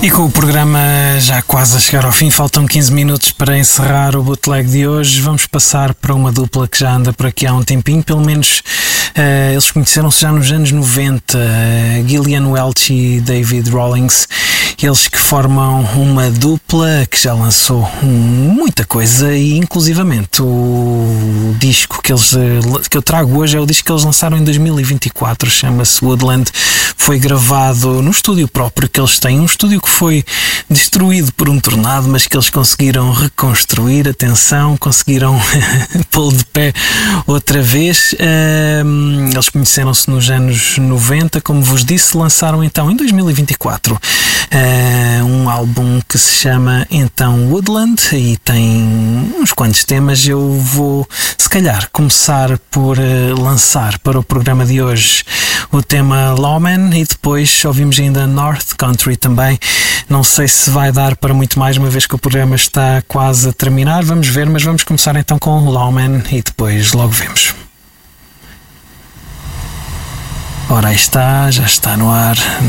E com o programa já quase a chegar ao fim, faltam 15 minutos para encerrar o bootleg de hoje. Vamos passar para uma dupla que já anda por aqui há um tempinho, pelo menos eles conheceram-se já nos anos 90, Gillian Welch e David Rawlings, eles que formam uma dupla que já lançou muita coisa e inclusivamente o disco que eu trago hoje é o disco que eles lançaram em 2024, chama-se Woodland, foi gravado no estúdio próprio que eles têm, um estúdio que foi destruído por um tornado, mas que eles conseguiram reconstruir, atenção, conseguiram pô-lo de pé outra vez. Eles conheceram-se nos anos 90, como vos disse, lançaram então em 2024 um álbum que se chama então Woodland e tem uns quantos temas. Eu vou se calhar começar por lançar para o programa de hoje o tema Lawman e depois ouvimos ainda North Country também. Não sei se vai dar para muito mais, uma vez que o programa está quase a terminar. Vamos ver, mas vamos começar então com Lawman e depois logo vemos. Ora, aí está, já está no ar